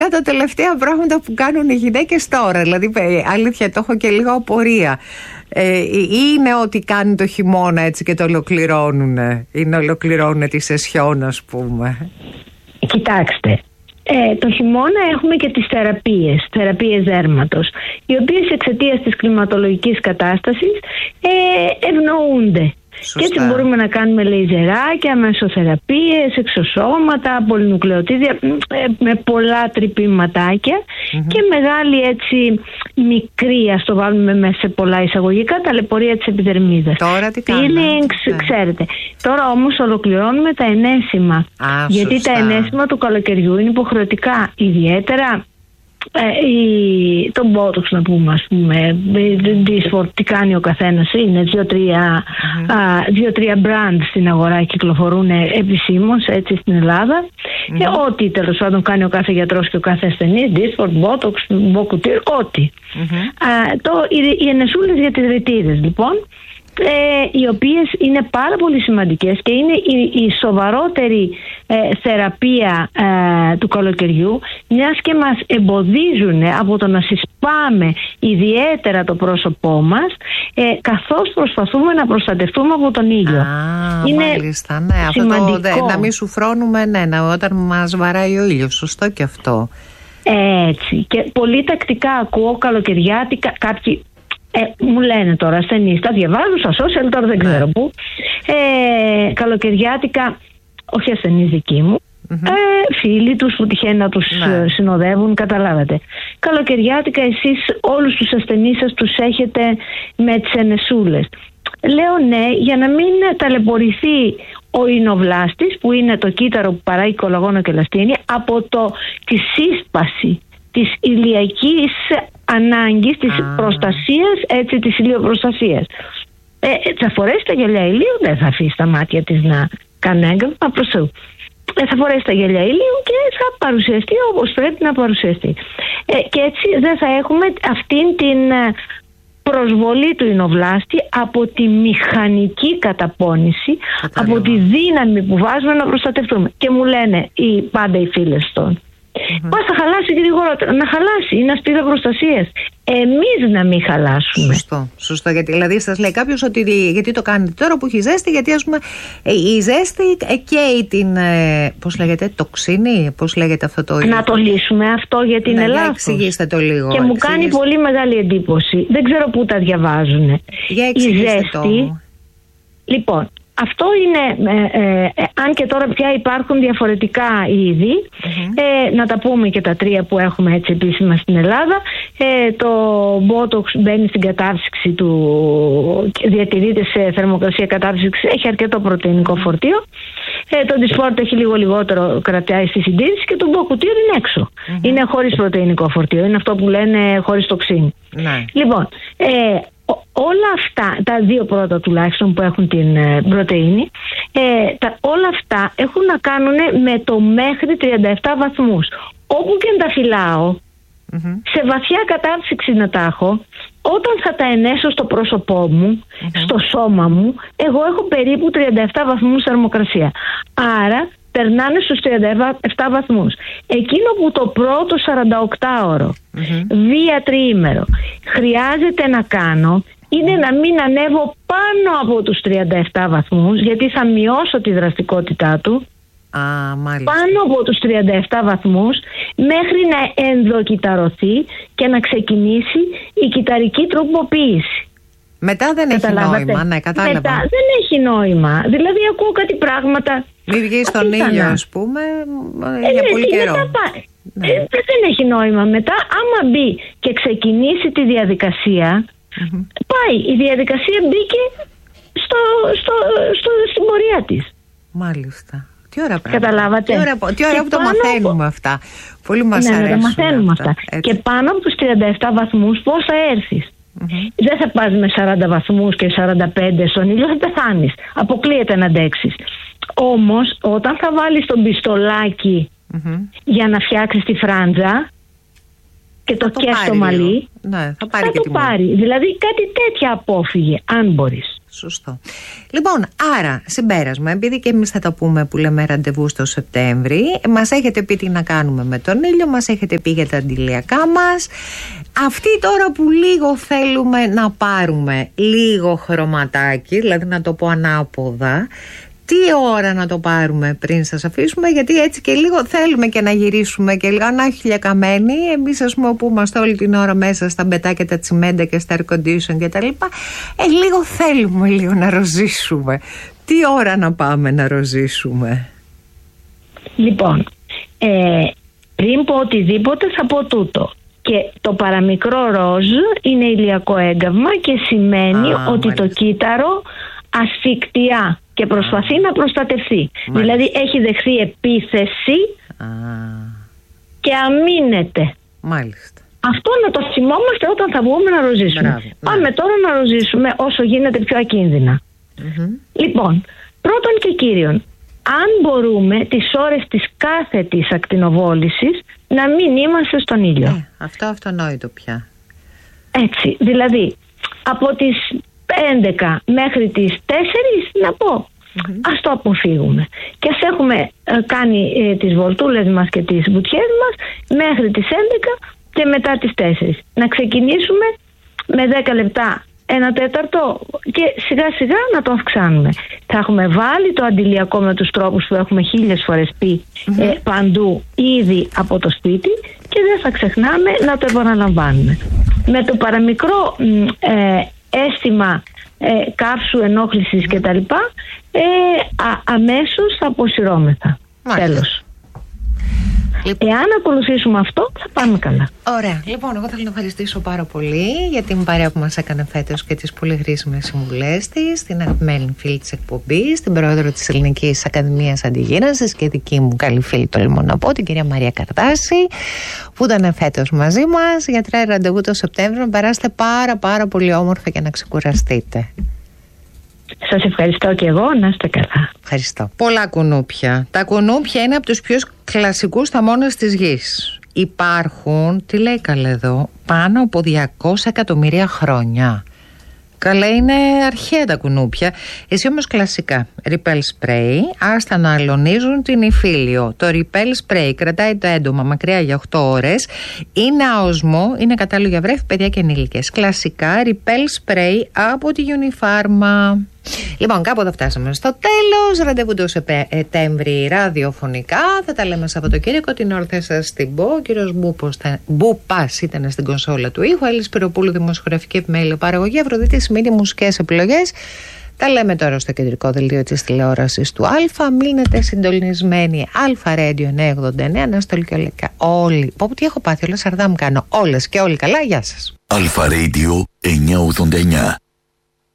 τα τελευταία πράγματα που κάνουν οι γυναίκες τώρα. Δηλαδή, αλήθεια, το έχω και λίγο απορία. Είναι ότι κάνουν το χειμώνα έτσι και το ολοκληρώνουν. Είναι ολοκληρώνουν τη σεσιόν, ας πούμε. Κοιτάξτε, το χειμώνα έχουμε και τις θεραπείες δέρματος, οι οποίες εξαιτίας της κλιματολογικής κατάστασης ευνοούνται. Σωστά. Και έτσι μπορούμε να κάνουμε λέιζεράκια, μεσοθεραπείες, εξωσώματα, πολυνουκλεοτίδια, με πολλά τρυπήματάκια και μεγάλη έτσι μικρή, ας το βάλουμε μέσα σε πολλά εισαγωγικά, ταλαιπωρία της επιδερμίδας. Τώρα τι κάνουμε? Peelings, ξέρετε. Τώρα όμως ολοκληρώνουμε τα ενέσιμα. Γιατί σωστά. τα ενέσιμα του καλοκαιριού είναι υποχρεωτικά, ιδιαίτερα το Botox, να πούμε, ας πούμε, τι κάνει ο καθένας. Είναι 2-3 brand στην αγορά, κυκλοφορούν επισήμως έτσι στην Ελλάδα. Ό,τι τέλος πάντων κάνει ο κάθε γιατρός και ο κάθε ασθενής, Dysport, Botox, Bocutir, ό,τι. Οι ενεσούλες για τις ρητίδες, λοιπόν, οι οποίες είναι πάρα πολύ σημαντικές και είναι η σοβαρότερη θεραπεία του καλοκαιριού, μιας και μας εμποδίζουν από το να συσπάμε ιδιαίτερα το πρόσωπό μας, καθώς προσπαθούμε να προστατευτούμε από τον ήλιο. Είναι μάλιστα, ναι, σημαντικό. Αυτό να μην σου φρώνουμε, όταν μας βαράει ο ήλιος. Σωστό και αυτό. Έτσι. Και πολύ τακτικά ακούω καλοκαιριάτικα, κάποιοι μου λένε τώρα ασθενείς, τα διαβάζουν στα social, τώρα δεν ξέρω πού, καλοκαιριάτικα, όχι ασθενείς δικοί μου, φίλοι τους που τυχαίνει να τους συνοδεύουν, καταλάβατε. Καλοκαιριάτικα εσείς όλους τους ασθενείς σας τους έχετε με τις ενεσούλες. Λέω ναι, για να μην ταλαιπωρηθεί ο εινοβλάστης, που είναι το κύτταρο που παράγει κολαγόνο και ελαστίνη, από τη σύσπαση της ηλιακής ανάγκης, της προστασίας, έτσι, της ηλιοπροστασίας. Θα φορέσει τα γυαλιά ηλίου, δεν θα αφήσει τα μάτια της να κάνει έγκαμα προς Θεού. Θα φορέσει τα γυαλιά ηλίου και θα παρουσιαστεί όπως πρέπει να παρουσιαστεί. Και έτσι δεν θα έχουμε αυτήν την προσβολή του εινοβλάστη από τη μηχανική καταπώνηση, από τη δύναμη που βάζουμε να προστατευτούμε. Και μου λένε πάντα οι φίλες των, Πώς θα χαλάσει γρηγορότερα? Να χαλάσει, είναι ασπίδα προστασίας. Εμείς να μην χαλάσουμε. Σωστό. Γιατί δηλαδή σας λέει κάποιος ότι γιατί το κάνετε τώρα που έχει ζέστη, γιατί ας πούμε η ζέστη καίει την. Πώς λέγεται, τοξίνη, πώς λέγεται αυτό το. Να το λύσουμε αυτό, γιατί είναι λάθος. Εξηγήστε το λίγο. Και μου κάνει πολύ μεγάλη εντύπωση. Δεν ξέρω πού τα διαβάζουν. Για εξηγήστε το. Λοιπόν, αυτό είναι, αν και τώρα πια υπάρχουν διαφορετικά είδη, να τα πούμε και τα τρία που έχουμε έτσι επίσημα στην Ελλάδα. Το Botox μπαίνει στην κατάψυξη του, διατηρείται σε θερμοκρασία κατάψυξη, έχει αρκετό πρωτεϊνικό φορτίο. Το Dysport έχει λίγο λιγότερο, κρατάει στη συντήρηση, και το Bocutir είναι έξω. Είναι χωρίς πρωτεϊνικό φορτίο, είναι αυτό που λένε χωρίς τοξίνη. Λοιπόν, όλα αυτά, τα δύο πρώτα τουλάχιστον που έχουν την πρωτεΐνη, όλα αυτά έχουν να κάνουν με το μέχρι 37 βαθμούς. Όπου και να τα φυλάω, σε βαθιά κατάψυξη να τα έχω, όταν θα τα ενέσω στο πρόσωπό μου, στο σώμα μου, εγώ έχω περίπου 37 βαθμούς θερμοκρασία. Άρα περνάνε στους 37 βαθμούς. Εκείνο που το πρώτο 48ωρο, βία τριήμερο, χρειάζεται να κάνω, είναι να μην ανέβω πάνω από τους 37 βαθμούς, γιατί θα μειώσω τη δραστικότητά του. Πάνω από τους 37 βαθμούς, μέχρι να ενδοκυταρωθεί και να ξεκινήσει η κυταρική τροποποίηση. Μετά δεν έχει νόημα, ναι, κατάλαβα. Μετά δεν έχει νόημα. Δηλαδή ακούω κάτι πράγματα. Μην βγει στον ήλιο, ας πούμε, για πολύ καιρό. Δεν έχει νόημα. Μετά, άμα μπει και ξεκινήσει τη διαδικασία, πάει. Η διαδικασία μπήκε στην πορεία της. Μάλιστα. Τι ώρα πράγμα. Καταλάβατε. Τι ώρα που το μαθαίνουμε αυτά. Πολύ μας αρέσουν. Ναι, τα μαθαίνουμε αυτά. Και πάνω από τους 37 βαθμούς πώς θα έρθεις? Δεν θα πας με 40 βαθμούς και 45 στον ήλιο, θα πεθάνεις. Αποκλείεται να αντέξεις. Όμως όταν θα βάλεις τον πιστολάκι για να φτιάξεις τη φράντζα και και στο μαλλί, θα το πάρει. Δηλαδή κάτι τέτοια απόφυγε, αν μπορείς. Σωστό. Λοιπόν, άρα, συμπέρασμα, επειδή και εμείς θα τα πούμε που λέμε ραντεβού στο Σεπτέμβρη, μας έχετε πει τι να κάνουμε με τον ήλιο, μας έχετε πει για τα αντιλιακά μας. Αυτοί τώρα που λίγο θέλουμε να πάρουμε λίγο χρωματάκι, δηλαδή να το πω ανάποδα, τι ώρα να το πάρουμε πριν σας αφήσουμε, γιατί έτσι και λίγο θέλουμε και να γυρίσουμε και λίγο να έχει λιακαμένοι. Εμείς ας πούμε που είμαστε όλη την ώρα μέσα στα μπετάκια, τα τσιμέντα και στα air condition και τα λοιπά, λίγο θέλουμε λίγο να ροζίσουμε. Τι ώρα να πάμε να ροζίσουμε? Λοιπόν, πριν πω οτιδήποτε θα πω τούτο. Και το παραμικρό ροζ είναι ηλιακό έγκαυμα και σημαίνει ότι μάλιστα. Το κύτταρο ασφικτιά και προσπαθεί να προστατευτεί. Μάλιστα. Δηλαδή έχει δεχθεί επίθεση και αμήνεται. Μάλιστα. Αυτό να το θυμόμαστε όταν θα βγούμε να ροζίσουμε. Μπράβο, πάμε τώρα να ροζίσουμε όσο γίνεται πιο ακίνδυνα. Λοιπόν, πρώτον και κύριον, αν μπορούμε τις ώρες της κάθετης ακτινοβόλησης να μην είμαστε στον ήλιο. Αυτό αυτονόητο πια. Έτσι, δηλαδή από τις 11 μέχρι τις 4 να πω, ας το αποφύγουμε. Και ας έχουμε κάνει τις βολτούλες μας και τις βουτιές μας μέχρι τις 11 και μετά τις 4. Να ξεκινήσουμε με 10 λεπτά, 1/4 και σιγά σιγά να το αυξάνουμε. Θα έχουμε βάλει το αντιλιακό με τους τρόπους που έχουμε 1000 φορές πει παντού ήδη από το σπίτι και δεν θα ξεχνάμε να το επαναλαμβάνουμε. Με το παραμικρό αίσθημα καύσου, ενόχλησης κτλ. Αμέσως θα αποσυρώμεθα. Τέλος. Λοιπόν. Εάν ακολουθήσουμε αυτό θα πάμε καλά. Ωραία. Λοιπόν, εγώ θέλω να ευχαριστήσω πάρα πολύ για την παρέα που μας έκανε φέτος και τις πολύ χρήσιμες συμβουλές της, την αγαπημένη φίλη της εκπομπής, την πρόεδρο της Ελληνικής Ακαδημίας Αντιγύρανσης και δική μου καλή φίλη, τολμώ να πω, την κυρία Μαρία Καρτάση, που ήταν φέτος μαζί μας. Γιατρέ, ραντεβού το Σεπτέμβριο. Περάστε πάρα πολύ όμορφα και να ξεκουραστείτε. Σας ευχαριστώ και εγώ, να είστε καλά. Ευχαριστώ. Πολλά κουνούπια. Τα κουνούπια είναι από τους πιο κλασικούς θαμώνες της γης. Υπάρχουν, τι λέει καλέ εδώ, πάνω από 200 εκατομμύρια χρόνια. Καλά, είναι αρχαία τα κουνούπια. Εσύ όμως κλασικά. Repel spray, άστα να αλωνίζουν την υφήλιο. Το Repel spray κρατάει το έντομα μακριά για 8 ώρες. Είναι αοσμό, είναι κατάλληλο για βρέφη, παιδιά και ενήλικες. Κλασικά Repel spray από τη Unifarma. Λοιπόν, κάπου εδώ φτάσαμε στο τέλος. Ραντεβού το Σεπτέμβρη ραδιοφωνικά. Θα τα λέμε Σαββατοκύριακο. Την ώρα θα σας την πω. Ο κύριος Μπούπας ήταν στην κονσόλα του ήχου. Έλλης Πυροπούλου, δημοσιογραφική επιμέλεια παραγωγή. Αφροδίτη Σμίδη, μουσικές επιλογές. Τα λέμε τώρα στο κεντρικό δελτίο της τηλεόρασης του Α. Μείνετε συντονισμένοι. Α Radio 989. Αναστολή και όλοι. Πω τι έχω πάθει, όλα σαρδά μου κάνω. Όλες και όλοι καλά. Γεια σας. Α Radio 989.